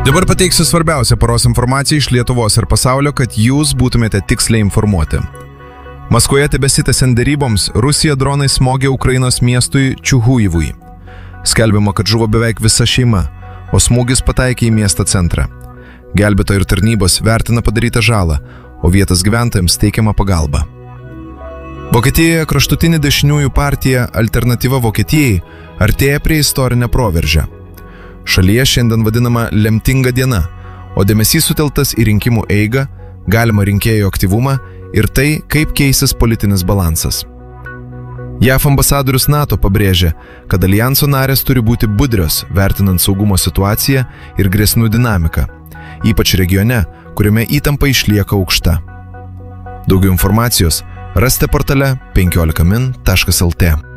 Dabar pateiksiu svarbiausią paros informaciją iš Lietuvos ir pasaulio, kad jūs būtumėte tiksliai informuoti. Maskvoje tebesitęsiant deryboms, Rusija dronai smogė Ukrainos miestui Čiuhujivui. Skelbiama, kad žuvo beveik visa šeima, o smūgis pataikė į miesto centrą. Gelbėtojų ir tarnybos vertina padarytą žalą, o vietos gyventojams teikiama pagalba. Vokietijoje kraštutinė dešiniųjų partija Alternatyva Vokietijai artėja prie istorinio proveržio. Šalyje šiandien vadinama lemtinga diena, o dėmesys sutelktas į rinkimų eigą, galimą rinkėjų aktyvumą ir tai, kaip keisis politinis balansas. JAV ambasadorius NATO pabrėžė, kad alijanso narės turi būti budrios, vertinant saugumo situaciją ir grėsmių dinamiką, ypač regione, kuriame įtampa išlieka aukšta. Daugiau informacijos rasite portale 15min.lt.